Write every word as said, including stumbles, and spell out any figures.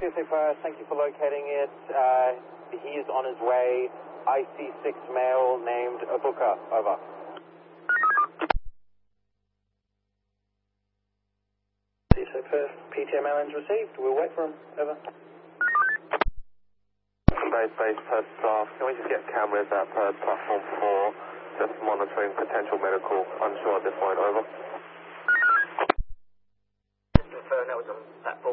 C S A Fire, thank you for locating it. Uh, he is on his way. I C six male named Abuka. Over. C S A Fire, P T M L N's received. We'll wait for him. Over. Base, base, per staff. Can we just get cameras at per platform four? Just monitoring potential medical. Unsure at this point. Over. Confirm that was on platform